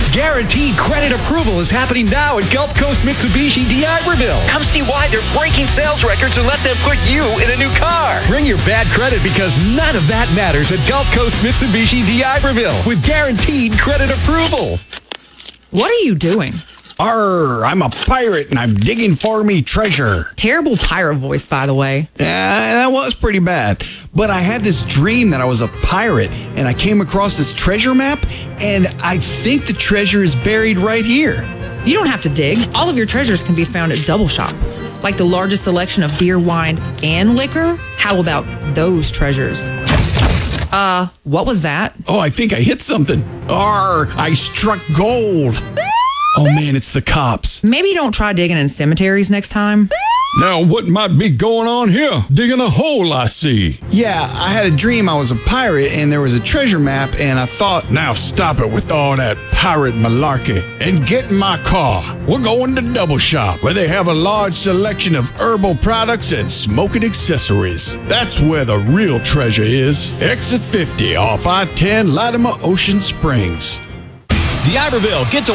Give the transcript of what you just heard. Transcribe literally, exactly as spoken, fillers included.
Guaranteed credit approval is happening now at Gulf Coast Mitsubishi D'Iberville. Come see why they're breaking sales records and let them put you in a new car. Bring your bad credit because none of that matters at Gulf Coast Mitsubishi D'Iberville with guaranteed credit approval. What are you doing? Arr, I'm a pirate and I'm digging for me treasure. Terrible pirate voice, by the way. Yeah, that was pretty bad. But I had this dream that I was a pirate and I came across this treasure map and I think the treasure is buried right here. You don't have to dig. All of your treasures can be found at Double Shop. Like the largest selection of beer, wine, and liquor. How about those treasures? Uh, what was that? Oh, I think I hit something. Arr, I struck gold. Oh man, it's the cops. Maybe don't try digging in cemeteries next time. Now, what might be going on here? Digging a hole, I see. Yeah, I had a dream I was a pirate and there was a treasure map and I thought... Now stop it with all that pirate malarkey and get in my car. We're going to Double Shop, where they have a large selection of herbal products and smoking accessories. That's where the real treasure is. Exit fifty off I ten, Latimer, Ocean Springs. D'Iberville, get to